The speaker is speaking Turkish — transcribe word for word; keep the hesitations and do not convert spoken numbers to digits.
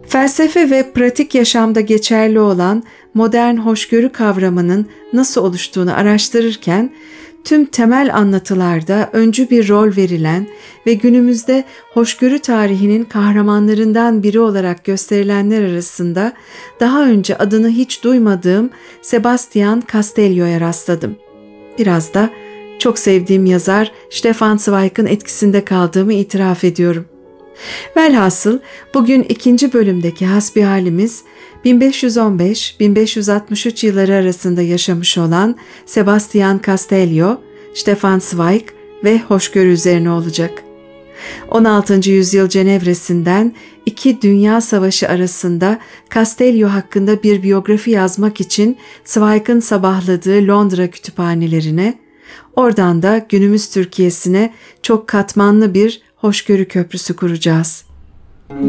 Felsefe ve pratik yaşamda geçerli olan modern hoşgörü kavramının nasıl oluştuğunu araştırırken, tüm temel anlatılarda öncü bir rol verilen ve günümüzde hoşgörü tarihinin kahramanlarından biri olarak gösterilenler arasında daha önce adını hiç duymadığım Sebastian Castellio'ya rastladım. Biraz da çok sevdiğim yazar Stefan Zweig'ın etkisinde kaldığımı itiraf ediyorum. Velhasıl bugün ikinci bölümdeki hasbihalimiz bin beş yüz on beş - bin beş yüz altmış üç yılları arasında yaşamış olan Sebastian Castellio, Stefan Zweig ve hoşgörü üzerine olacak. on altıncı yüzyıl Cenevre'sinden iki dünya savaşı arasında Castellio hakkında bir biyografi yazmak için Zweig'ın sabahladığı Londra kütüphanelerine, oradan da günümüz Türkiye'sine çok katmanlı bir hoşgörü köprüsü kuracağız.